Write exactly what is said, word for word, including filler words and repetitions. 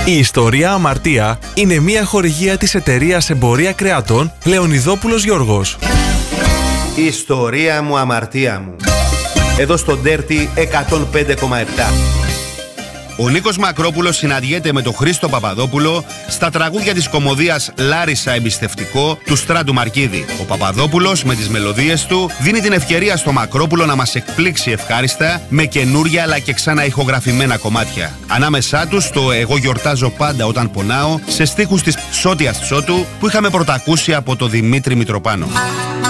Η ιστορία Αμαρτία είναι μια χορηγία της εταιρείας Εμπορία Κρεατών Λεωνιδόπουλος Γιώργος. Η ιστορία μου, αμαρτία μου. Εδώ στο Dirty εκατόν πέντε κόμμα επτά. Ο Νίκος Μακρόπουλος συναντιέται με τον Χρήστο Παπαδόπουλο στα τραγούδια της κωμωδίας Λάρισα Εμπιστευτικό του Στράτου Μαρκίδη. Ο Παπαδόπουλος με τις μελωδίες του δίνει την ευκαιρία στο Μακρόπουλο να μας εκπλήξει ευχάριστα με καινούρια αλλά και ξανά ηχογραφημένα κομμάτια. Ανάμεσά τους το «Εγώ γιορτάζω πάντα όταν πονάω» σε στίχους της Σώτιας Τσότου που είχαμε πρωτακούσει από το Δημήτρη Μητροπάνο.